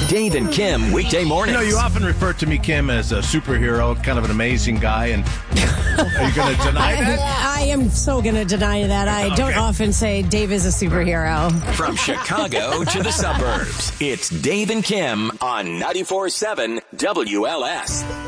Dave and Kim weekday mornings. You often refer to me, Kim, as a superhero, kind of an amazing guy. And are you going to deny that? I am so going to deny that. I don't often say Dave is a superhero. From Chicago to the suburbs, it's Dave and Kim on 94.7 WLS.